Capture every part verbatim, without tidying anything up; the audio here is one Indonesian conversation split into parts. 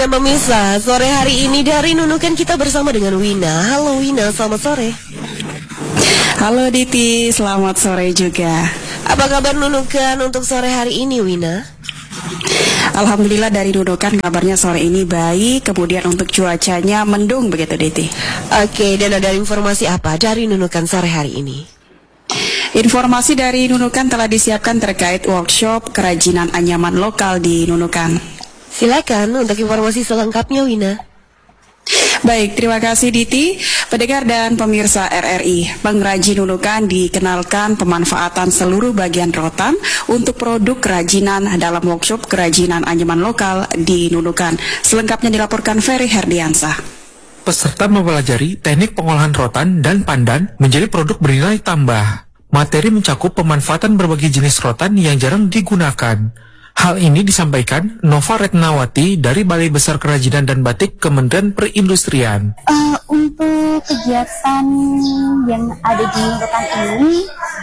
Dan pemirsa, sore hari ini dari Nunukan kita bersama dengan Wina. Halo Wina, selamat sore. Halo Diti, selamat sore juga. Apa kabar Nunukan untuk sore hari ini Wina? Alhamdulillah dari Nunukan kabarnya sore ini baik. Kemudian untuk cuacanya mendung begitu Diti. Oke, dan ada informasi apa dari Nunukan sore hari ini? Informasi dari Nunukan telah disiapkan terkait workshop kerajinan anyaman lokal di Nunukan. Silakan untuk informasi selengkapnya Wina. Baik, terima kasih Diti. Pendengar dan pemirsa R R I, pengrajin Nunukan dikenalkan pemanfaatan seluruh bagian rotan untuk produk kerajinan dalam workshop kerajinan anyaman lokal di Nunukan. Selengkapnya dilaporkan Ferry Herdiansah. Peserta mempelajari teknik pengolahan rotan dan pandan menjadi produk bernilai tambah. Materi mencakup pemanfaatan berbagai jenis rotan yang jarang digunakan. Hal ini disampaikan Nova Retnawati dari Balai Besar Kerajinan dan Batik Kementerian Perindustrian. Uh, untuk kegiatan yang ada di Nunukan ini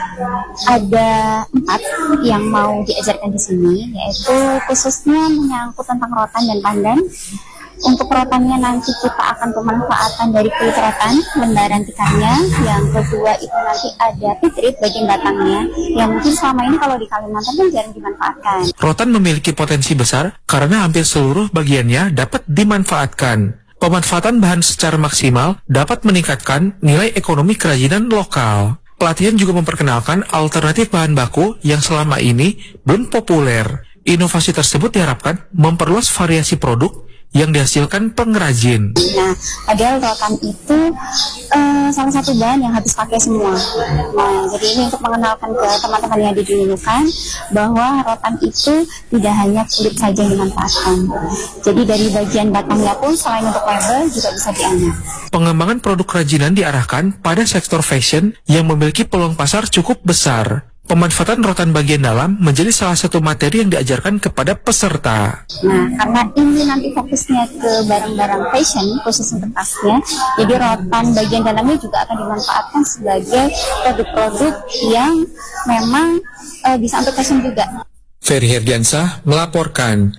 ada empat yang mau diajarkan di sini, yaitu khususnya menyangkut tentang rotan dan pandan. Untuk rotannya nanti kita akan pemanfaatan dari kulit rotan, lembaran tikarnya. Yang kedua itu nanti ada pitrit bagian batangnya, yang mungkin selama ini kalau di Kalimantan kan jarang dimanfaatkan. Rotan memiliki potensi besar karena hampir seluruh bagiannya dapat dimanfaatkan. Pemanfaatan bahan secara maksimal dapat meningkatkan nilai ekonomi kerajinan lokal. Pelatihan juga memperkenalkan alternatif bahan baku yang selama ini belum populer. Inovasi tersebut diharapkan memperluas variasi produk yang dihasilkan pengrajin. Nah, padahal rotan itu uh, salah satu bahan yang habis pakai semua. Nah, jadi ini untuk mengenalkan ke teman-teman yang ada di Nunukan bahwa rotan itu tidak hanya kulit saja yang dimanfaatkan. Jadi dari bagian batangnya pun selain untuk label juga bisa dianyam. Pengembangan produk kerajinan diarahkan pada sektor fashion yang memiliki peluang pasar cukup besar. Pemanfaatan rotan bagian dalam menjadi salah satu materi yang diajarkan kepada peserta. Nah, karena ini nanti fokusnya ke barang-barang fashion, khusus untuk tasnya, jadi rotan bagian dalamnya juga akan dimanfaatkan sebagai produk-produk yang memang uh, bisa untuk fashion juga. Ferry Herdiansah melaporkan.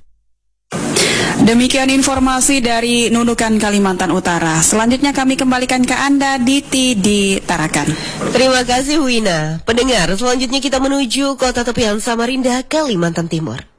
Demikian informasi dari Nunukan Kalimantan Utara. Selanjutnya kami kembalikan ke Anda Diti di Tarakan. Terima kasih Wina. Pendengar, selanjutnya kita menuju kota tepian Samarinda, Kalimantan Timur.